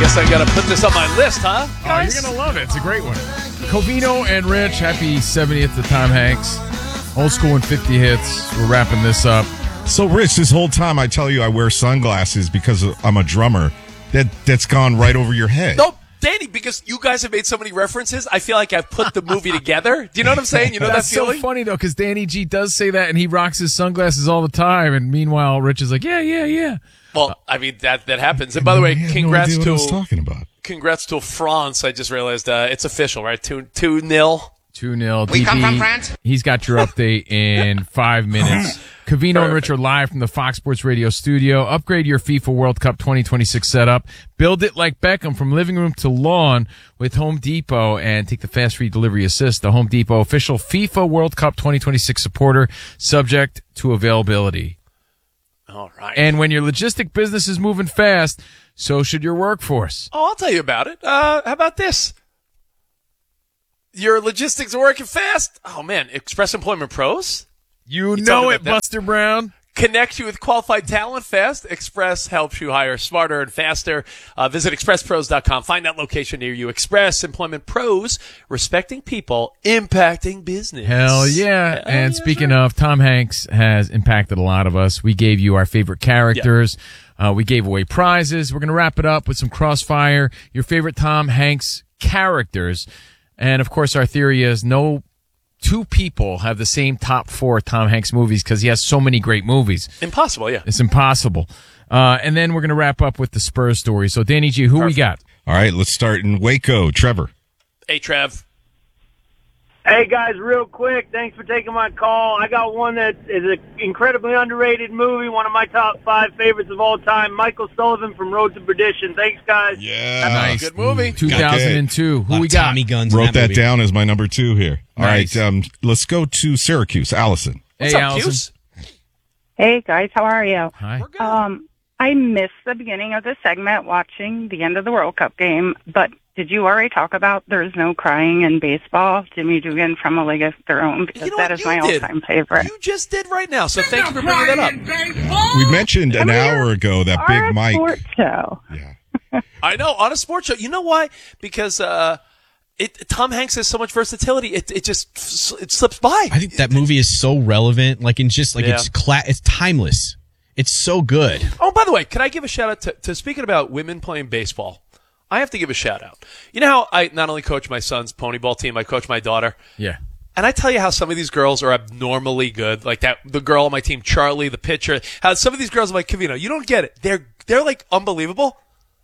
guess I got to put this on my list, huh, guys? You're going to love it. It's a great one. Covino and Rich, happy 70th to Tom Hanks. Old school and 50 hits. We're wrapping this up. So, Rich, this whole time I tell you I wear sunglasses because I'm a drummer. That's gone right over your head. Nope. Danny, because you guys have made so many references, I feel like I've put the movie together. Do you know what I'm saying? You know That's that feeling? so funny, though, because Danny G does say that, and he rocks his sunglasses all the time. And meanwhile, Rich is like, yeah. Well, I mean, that happens. And by the way, congrats no idea what I was talking about. Congrats to France. I just realized it's official, right? 2-0. 2-0. We come from France. He's got your update in 5 minutes. Covino and Rich are live from the Fox Sports Radio studio. Upgrade your FIFA World Cup 2026 setup. Build it like Beckham from living room to lawn with Home Depot and take the fast free delivery assist. The Home Depot official FIFA World Cup 2026 supporter, subject to availability. All right. And when your logistic business is moving fast, so should your workforce. Oh, I'll tell you about it. How about this? Your logistics are working fast? Oh, man. Express Employment Pros? You know it, that? Buster Brown. Connect you with qualified talent fast. Express helps you hire smarter and faster. Visit expresspros.com. Find that location near you. Express Employment Pros, respecting people, impacting business. Hell yeah. Hell And yeah, speaking sure. of, Tom Hanks has impacted a lot of us. We gave you our favorite characters. We gave away prizes. We're going to wrap it up with some Crossfire, your favorite Tom Hanks characters. And, of course, our theory is no two people have the same top 4 Tom Hanks movies because he has so many great movies. Impossible, yeah. It's impossible. And then we're going to wrap up with the Spurs story. So, Danny G, who we got? All right, let's start in Waco. Trevor. Hey, Trev. Hey, guys, real quick, thanks for taking my call. I got one that is an incredibly underrated movie, one of my top 5 favorites of all time, Michael Sullivan from Road to Perdition. Thanks, guys. Yeah. Nice. Good movie. 2002. Who we got? Tommy guns. in Wrote that movie. down as my number 2 here. Nice. All right, let's go to Syracuse. Allison. What's Hey, up, Allison. Cuse? Hey guys, how are you? Hi. We're good. I missed the beginning of the segment watching the end of the World Cup game, but did you already talk about there's no crying in baseball? Jimmy Dugan from A League of Their Own, because You know that what? is You my did. all-time favorite. You just did right now, so thank you for bringing that up. We mentioned an hour ago that Big Our Mike. sports show. Yeah. I know, on a sports show. You know why? Because Tom Hanks has so much versatility. It just slips by. I think that movie is so relevant. Like, in just like Yeah. it's timeless. It's so good. Oh, by the way, can I give a shout out to speaking about women playing baseball? I have to give a shout out. You know how I not only coach my son's pony ball team, I coach my daughter. Yeah. And I tell you how some of these girls are abnormally good. Like the girl on my team, Charlie, the pitcher. How some of these girls are like, Covino, you don't get it. They're like unbelievable.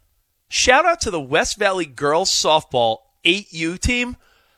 Shout out to the West Valley girls softball 8U team.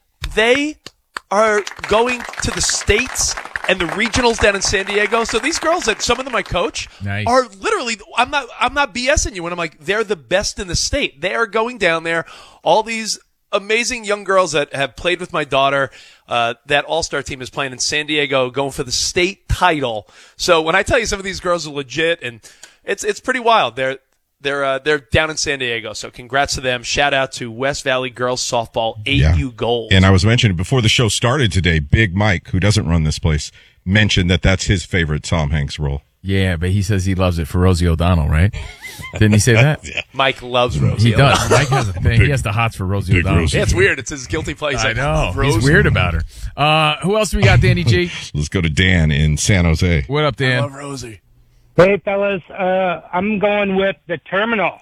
They are going to the states and the regionals down in San Diego. So these girls that some of them I coach Nice. are literally, I'm not BSing you when I'm like, they're the best in the state. They are going down there. All these amazing young girls that have played with my daughter. That all-star team is playing in San Diego, going for the state title. So when I tell you some of these girls are legit, and it's pretty wild. They're down in San Diego. So congrats to them. Shout out to West Valley girls softball 8U Gold. And I was mentioning before the show started today, Big Mike, who doesn't run this place, mentioned that that's his favorite Tom Hanks role. Yeah, but he says he loves it for Rosie O'Donnell, right? Didn't he say that? Mike loves Rosie. He does. Mike has a thing. He has the hots for Rosie Big O'Donnell. Rosie. Yeah, it's weird. It's his guilty pleasure. I know. Rosie. He's weird about her. Who else do we got, Danny G? Let's go to Dan in San Jose. What up, I Dan? love Rosie. Hey, fellas, I'm going with The Terminal.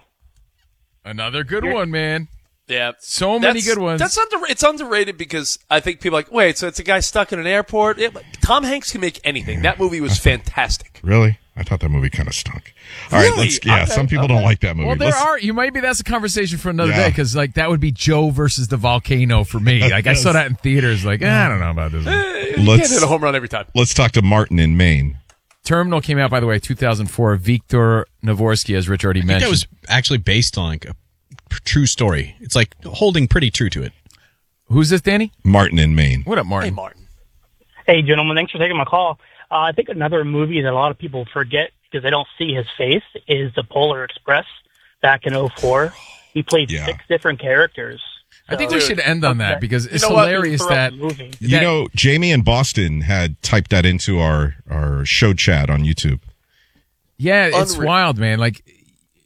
Another good one, man. Yeah. So many good ones. It's underrated because I think people are like, wait, so it's a guy stuck in an airport? Yeah, but Tom Hanks can make anything. That movie was fantastic. Really? I thought that movie kind of stunk. All right, Really? let's. Some people don't like that movie. Well, maybe that's a conversation for another day, because like that would be Joe versus the volcano for me. Like I saw that in theaters. Like I don't know about this one. You can't hit a home run every time. Let's talk to Martin in Maine. Terminal came out, by the way, 2004. Viktor Navorsky, as Rich already I think mentioned. that was actually based on like a true story. It's like holding pretty true to it. Who's this, Danny? Martin in Maine. What up, Martin? Hey, Martin. Hey, gentlemen, thanks for taking my call. I think another movie that a lot of people forget because they don't see his face is The Polar Express back in 2004. He played 6 different characters. I think we should end on that because it's You know what? hilarious that You know, Jamie in Boston had typed that into our show chat on YouTube. Yeah, it's Unreal. wild, man. Like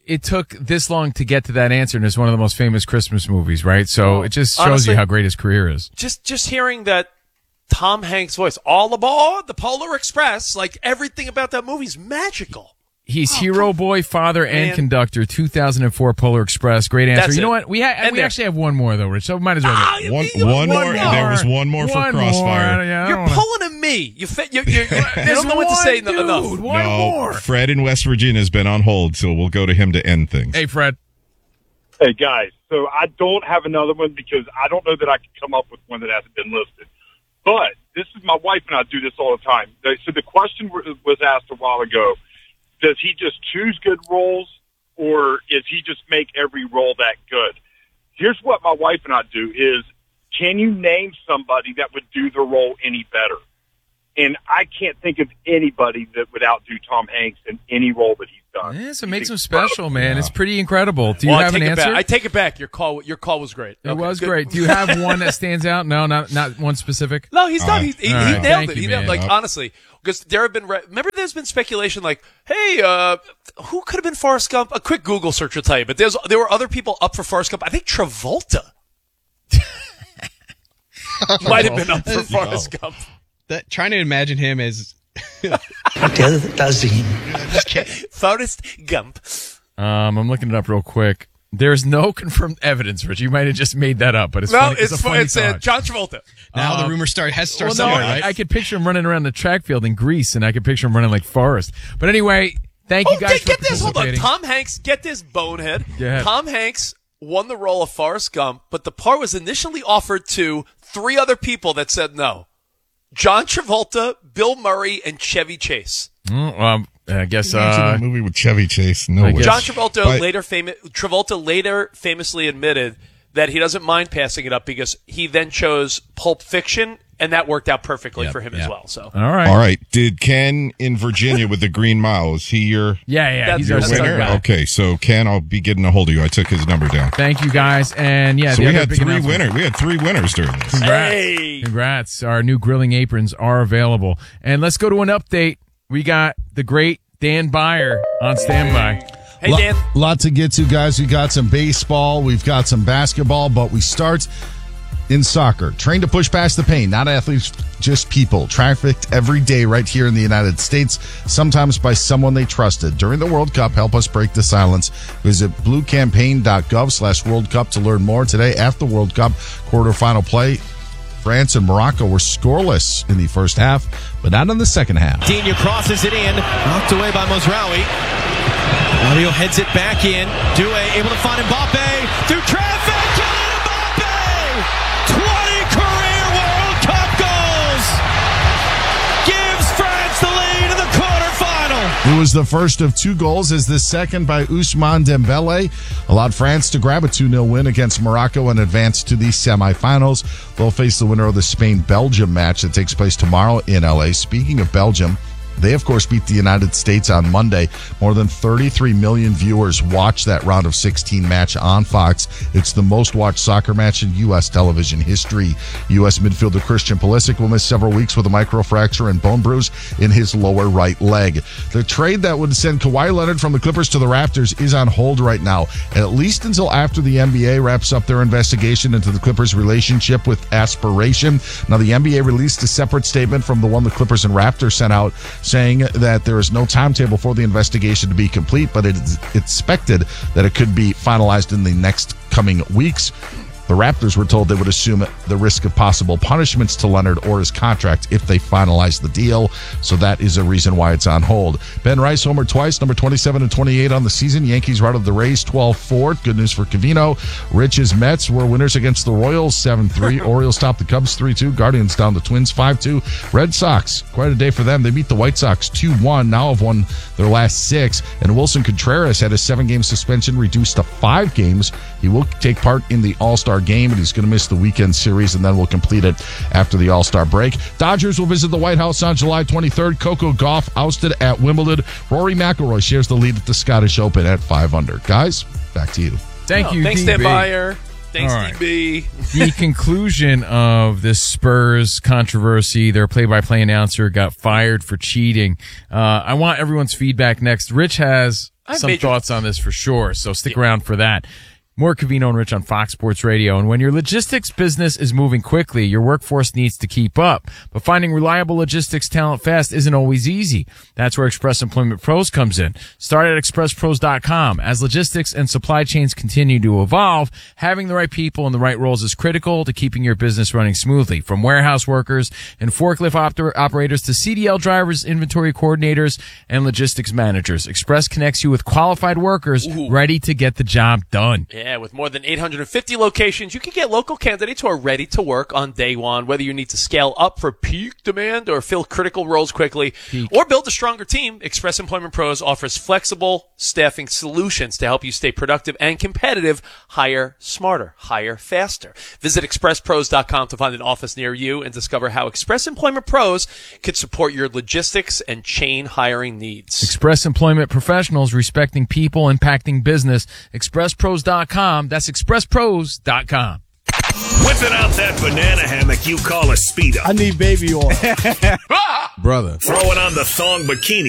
it took this long to get to that answer, and it's one of the most famous Christmas movies, right? So it just shows honestly, you how great his career is. Just hearing that Tom Hanks voice, all aboard the Polar Express, like everything about that movie's magical. He's hero boy, father, and Man. conductor. 2004 Polar Express. Great answer. That's You know it. what? We And there. actually have one more though, Rich. So we might as well. get- One more. There was one more for One Crossfire. more. Yeah, I You're don't wanna- pulling at me. You don't know what to say Dude, enough. one more. Fred in West Virginia has been on hold, so we'll go to him to end things. Hey, Fred. Hey, guys. So I don't have another one because I don't know that I can come up with one that hasn't been listed. But this is my wife and I do this all the time. So the question was asked a while ago, does he just choose good roles or is he just make every role that good? Here's what my wife and I do is, can you name somebody that would do the role any better? And I can't think of anybody that would outdo Tom Hanks in any role that he's done. Yes, it makes him He's special, man. It's pretty incredible. Do you Well, have an answer? I take it back. Your call was great. It Okay, was good. great. Do you have one that stands out? No, not one specific. No, he's done. He All right. nailed Thank it. you, He nailed, man. like honestly, because there have been. Remember, there's been speculation like, hey, who could have been Forrest Gump? A quick Google search will tell you. But there were other people up for Forrest Gump. I think Travolta might have been up for Forrest Gump. Trying to imagine him as Forrest Gump. I'm looking it up real quick. There's no confirmed evidence, Rich. You might have just made that up, but it's No, funny. it's a funny John thought. Travolta. now the rumor has to start Well, no, somewhere, right? I could picture him running around the track field in Greece, and I could picture him running like Forrest. But anyway, thank you guys for get this. Hold on, participating. Tom Hanks. Get this, bonehead. Go ahead. Tom Hanks won the role of Forrest Gump, but the part was initially offered to 3 other people that said no: John Travolta, Bill Murray, and Chevy Chase. I guess Imagine a movie with Chevy Chase. No I way. guess- John Travolta later famously admitted that he doesn't mind passing it up because he then chose Pulp Fiction, and that worked out perfectly for him as well. So all right. All right. Did Ken in Virginia with the Green Mile, is he your Yeah, he's That's our your second winner? guy. Okay, so Ken, I'll be getting a hold of you. I took his number down. Thank you guys, and yeah, So the we other had big 3 announcement- winners. We had 3 winners during this. Congrats. Hey. Congrats. Our new grilling aprons are available. And let's go to an update. We got the great Dan Byer on standby. hey Dan, Lot to get to, guys. We got some baseball, we've got some basketball, but we start in soccer. Trained to push past the pain, not athletes, just people. Trafficked every day right here in the United States, sometimes by someone they trusted. During the World Cup, help us break the silence. Visit bluecampaign.gov/World Cup to learn more. Today, after the World Cup quarterfinal play, France and Morocco were scoreless in the first half, but not in the second half. Dino crosses it in, knocked away by Mozraoui. Mario heads it back in. Due able to find Mbappe through traffic. Kylian Mbappe! 20 career World Cup goals! Gives France the lead in the quarterfinal. It was the first of 2 goals, as the second by Ousmane Dembele allowed France to grab a 2-0 win against Morocco and advance to the semifinals. They'll face the winner of the Spain-Belgium match that takes place tomorrow in LA. Speaking of Belgium, they, of course, beat the United States on Monday. More than 33 million viewers watched that round of 16 match on Fox. It's the most watched soccer match in U.S. television history. U.S. midfielder Christian Pulisic will miss several weeks with a microfracture and bone bruise in his lower right leg. The trade that would send Kawhi Leonard from the Clippers to the Raptors is on hold right now, at least until after the NBA wraps up their investigation into the Clippers' relationship with Aspiration. Now, the NBA released a separate statement from the one the Clippers and Raptors sent out, saying that there is no timetable for the investigation to be complete, but it is expected that it could be finalized in the next coming weeks. The Raptors were told they would assume the risk of possible punishments to Leonard or his contract if they finalize the deal. So that is a reason why it's on hold. Ben Rice homered twice, number 27 and 28 on the season. Yankees routed the Rays 12-4. Good news for Covino. Rich's Mets were winners against the Royals 7-3. Orioles topped the Cubs 3-2. Guardians down the Twins 5-2. Red Sox, quite a day for them. They beat the White Sox 2-1. Now have won their last 6. And Wilson Contreras had a 7-game suspension reduced to 5 games. He will take part in the All-Star game, and he's going to miss the weekend series, and then we'll complete it after the All-Star break. Dodgers will visit the White House on July 23rd. Coco Gauff ousted at Wimbledon. Rory McIlroy shares the lead at the Scottish Open at 5 under. Guys, back to you. Thank you, Thanks, DB. Dan Byer. Thanks, All right. DB. The conclusion of this Spurs controversy, their play-by-play announcer got fired for cheating. I want everyone's feedback next. Rich has some thoughts on this for sure, so stick around for that. More Covino and Rich on Fox Sports Radio. And when your logistics business is moving quickly, your workforce needs to keep up. But finding reliable logistics talent fast isn't always easy. That's where Express Employment Pros comes in. Start at expresspros.com. As logistics and supply chains continue to evolve, having the right people in the right roles is critical to keeping your business running smoothly. From warehouse workers and forklift operators to CDL drivers, inventory coordinators, and logistics managers, Express connects you with qualified workers ready to get the job done. Yeah, with more than 850 locations, you can get local candidates who are ready to work on day one, whether you need to scale up for peak demand or fill critical roles quickly or build a stronger team. Express Employment Pros offers flexible staffing solutions to help you stay productive and competitive. Hire smarter, hire faster. Visit expresspros.com to find an office near you and discover how Express Employment Pros could support your logistics and chain hiring needs. Express Employment Professionals, respecting people, impacting business. Expresspros.com. That's expresspros.com. Whipping out that banana hammock you call a speedo. I need baby oil. Brother. Throwing on the thong bikini.